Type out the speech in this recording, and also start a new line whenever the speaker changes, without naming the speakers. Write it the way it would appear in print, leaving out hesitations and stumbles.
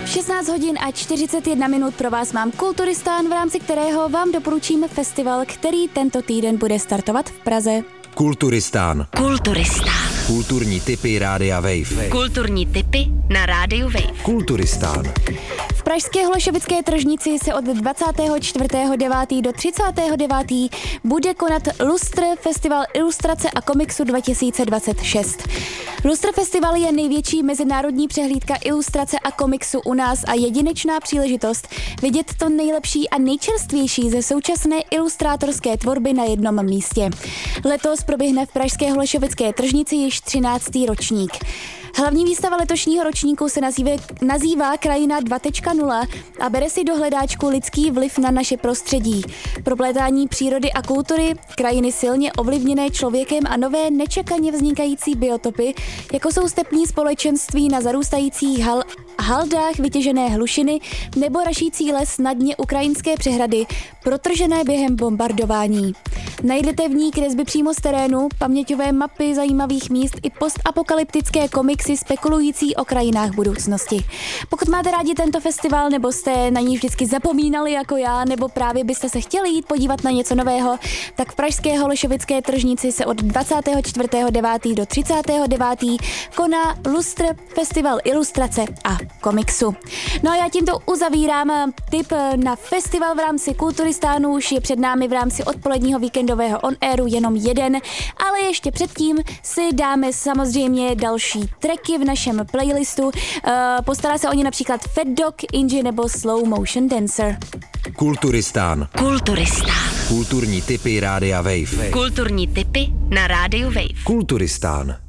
16 hodin a 41 minut pro vás mám Kulturistán, v rámci kterého vám doporučím festival, který tento týden bude startovat v Praze.
Kulturistán.
Kulturistán.
Kulturní tipy Rádia Wave.
Kulturní tipy na Rádiu Wave.
Kulturistán.
V pražské Holešovické tržnici se od 24.9. do 30.9. bude konat Lustr, festival ilustrace a komiksu 2026. Lustr festival je největší mezinárodní přehlídka ilustrace a komiksu u nás a jedinečná příležitost vidět to nejlepší a nejčerstvější ze současné ilustrátorské tvorby na jednom místě. Letos proběhne v pražské Holešovické tržnici již 13. ročník. Hlavní výstava letošního ročníku se nazývá Krajina 2.0 a bere si do hledáčku lidský vliv na naše prostředí. Proplétání přírody a kultury, krajiny silně ovlivněné člověkem a nové nečekaně vznikající biotopy, jako jsou stepní společenství na zarůstajících haldách vytěžené hlušiny nebo rašící les na dně ukrajinské přehrady, protržené během bombardování. Najdete v ní kresby přímo z terénu, paměťové mapy zajímavých míst i postapokalyptické komiksy spekulující o krajinách budoucnosti. Pokud máte rádi tento festival, nebo jste na ní vždycky zapomínali jako já, nebo právě byste se chtěli jít podívat na něco nového, tak v pražské Holešovické tržnici se od 24.9. do 30.9. koná Lustr, festival ilustrace a komiksu. No a já tímto uzavírám tip na festival v rámci Kulturistánu, už je před námi v rámci odpoledního víkendového on-airu jenom jeden, ale ještě předtím si dáme samozřejmě další tracky v našem playlistu. Postará se o ně například Fat Dog, Inji nebo Slow Motion Dancer.
Kulturistán.
Kulturistán.
Kulturní tipy Rádia Wave.
Kulturní tipy na Rádiu Wave.
Kulturistán.